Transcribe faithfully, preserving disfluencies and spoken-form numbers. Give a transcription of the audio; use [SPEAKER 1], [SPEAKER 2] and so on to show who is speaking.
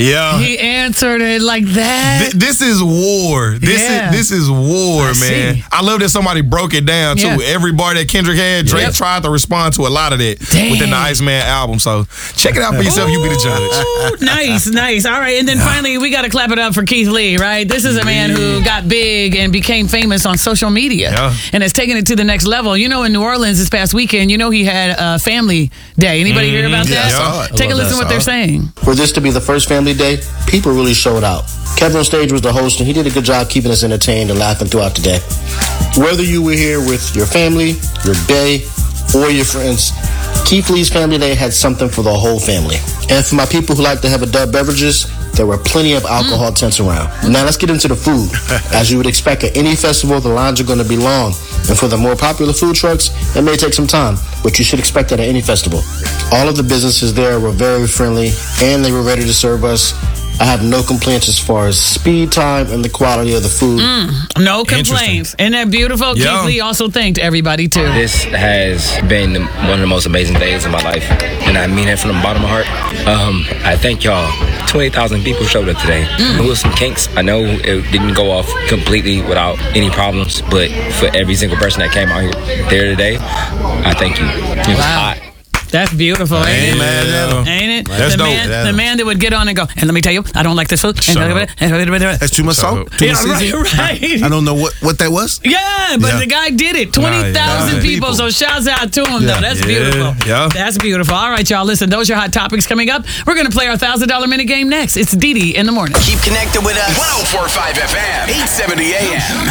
[SPEAKER 1] Yeah.
[SPEAKER 2] He answered it like that.
[SPEAKER 1] Th- this is war. This
[SPEAKER 2] Yeah.
[SPEAKER 1] is this is war,
[SPEAKER 2] I
[SPEAKER 1] man.
[SPEAKER 2] see.
[SPEAKER 1] I love that somebody broke it down too.
[SPEAKER 2] Yeah.
[SPEAKER 1] Every bar that Kendrick had, Drake
[SPEAKER 2] Yep.
[SPEAKER 1] tried to respond to a lot of that
[SPEAKER 2] Dang.
[SPEAKER 1] within the Iceman album. So check it out for yourself. You be the judge.
[SPEAKER 2] Ooh, nice, nice. All right, and then finally, we got to clap it up for Keith Lee, right? This is a man who got big and became famous on social media
[SPEAKER 1] Yeah.
[SPEAKER 2] and has taken it to the next level. You know, in New Orleans this past weekend, you know he had a family day. Anybody hear about
[SPEAKER 1] Yeah, I
[SPEAKER 2] that?
[SPEAKER 1] saw it.
[SPEAKER 2] Take a
[SPEAKER 1] I love
[SPEAKER 2] listen
[SPEAKER 1] that.
[SPEAKER 2] what they're saying.
[SPEAKER 3] For this to be the first family day, people really showed out. Kevin on stage was the host, and he did a good job keeping us entertained and laughing throughout the day. Whether you were here with your family, your bae, or your friends, Keith Lee's Family Day had something for the whole family. And for my people who like to have adult beverages, there were plenty of alcohol mm. tents around. Now let's get into the food. As you would expect at any festival, the lines are going to be long. And for the more popular food trucks, it may take some time, but you should expect that at any festival. All of the businesses there were very friendly, and they were ready to serve us. I have no complaints as far as speed time and the quality of the food.
[SPEAKER 2] Mm, no complaints. Isn't that beautiful?
[SPEAKER 1] Yeah.
[SPEAKER 2] Keith Lee also thanked everybody, too.
[SPEAKER 4] This has been one of the most amazing days of my life, and I mean it from the bottom of my heart. Um, I thank y'all. twenty thousand people showed up today. Mm. There was some kinks. I know it didn't go off completely without any problems, but for every single person that came out here there today, I thank you. It was
[SPEAKER 2] Wow.
[SPEAKER 4] hot.
[SPEAKER 2] That's beautiful, ain't,
[SPEAKER 1] Ain't
[SPEAKER 2] it?
[SPEAKER 1] mad at him.
[SPEAKER 2] Ain't it?
[SPEAKER 1] That's
[SPEAKER 2] the,
[SPEAKER 1] dope.
[SPEAKER 2] man,
[SPEAKER 1] That's
[SPEAKER 2] the man that would get on and go, and let me tell you, I don't like this food.
[SPEAKER 1] Shut up.
[SPEAKER 5] That's too much salt. Too
[SPEAKER 2] Yeah,
[SPEAKER 5] much
[SPEAKER 2] right,
[SPEAKER 5] seasoning?
[SPEAKER 2] right.
[SPEAKER 5] I don't know what, what that was.
[SPEAKER 2] Yeah, but
[SPEAKER 5] Yeah.
[SPEAKER 2] the guy did it. twenty thousand
[SPEAKER 1] Nah,
[SPEAKER 2] people,
[SPEAKER 5] people.
[SPEAKER 2] so shouts out to him,
[SPEAKER 5] Yeah.
[SPEAKER 2] though. That's
[SPEAKER 1] Yeah,
[SPEAKER 2] beautiful.
[SPEAKER 1] yeah.
[SPEAKER 2] That's beautiful. All right, y'all, listen, those are your hot topics coming up. We're going to play our one thousand dollar minute game next. It's Dee Dee in the morning.
[SPEAKER 6] Keep connected with us. one oh four point five F M, eight seventy A M.